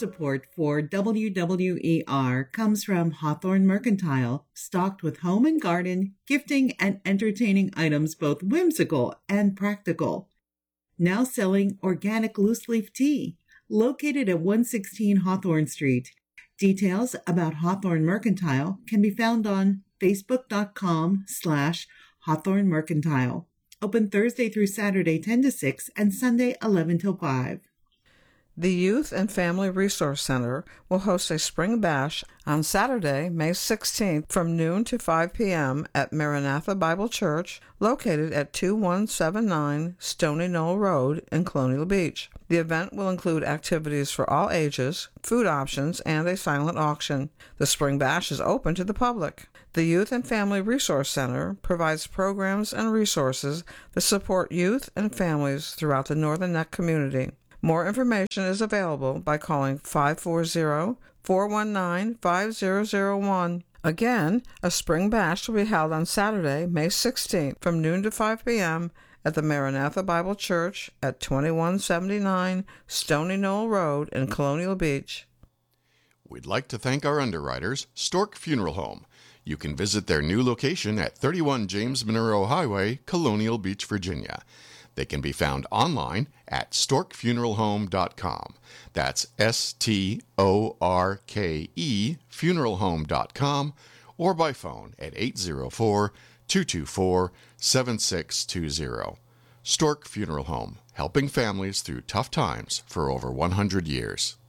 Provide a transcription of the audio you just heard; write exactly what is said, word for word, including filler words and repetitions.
support for W W E R comes from Hawthorne Mercantile, stocked with home and garden, gifting, and entertaining items both whimsical and practical. Now selling organic loose-leaf tea, located at one sixteen Hawthorne Street. Details about Hawthorne Mercantile can be found on facebook.com slash Hawthorne Mercantile. Open Thursday through Saturday ten to six and Sunday eleven till five. The Youth and Family Resource Center will host a spring bash on Saturday, May sixteenth from noon to five p.m. at Maranatha Bible Church, located at two one seven nine Stony Knoll Road in Colonial Beach. The event will include activities for all ages, food options, and a silent auction. The spring bash is open to the public. The Youth and Family Resource Center provides programs and resources that support youth and families throughout the Northern Neck community. More information is available by calling five four zero, four one nine, five zero zero one. Again, a spring bash will be held on Saturday, May sixteenth from noon to five p.m. at the Maranatha Bible Church at twenty-one seventy-nine Stony Knoll Road in Colonial Beach. We'd like to thank our underwriters, Stork Funeral Home. You can visit their new location at thirty-one James Monroe Highway, Colonial Beach, Virginia. They can be found online at stork funeral home dot com. That's S T O R K E funeral home dot com, or by phone at eight zero four, two two four, seven six two zero. Stork Funeral Home, helping families through tough times for over one hundred years.